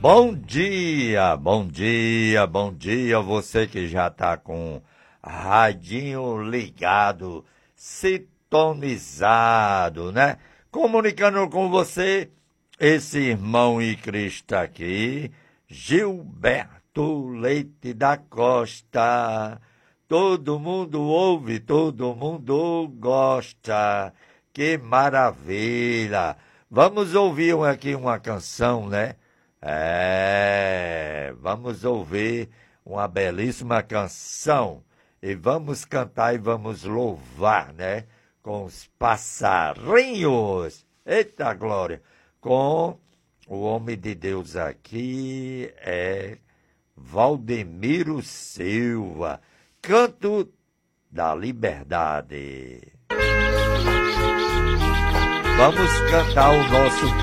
bom dia, você que já tá com radinho ligado, sintonizado, né? Comunicando com você, esse irmão e Cristo aqui, Gilberto Leite da Costa. Todo mundo ouve, todo mundo gosta. Que maravilha! Vamos ouvir aqui uma canção, né? Vamos ouvir uma belíssima canção. E vamos cantar e vamos louvar, né? Com os passarinhos. Eita glória! Com o homem de Deus aqui Valdemiro Silva. Canto da Liberdade. Vamos cantar o nosso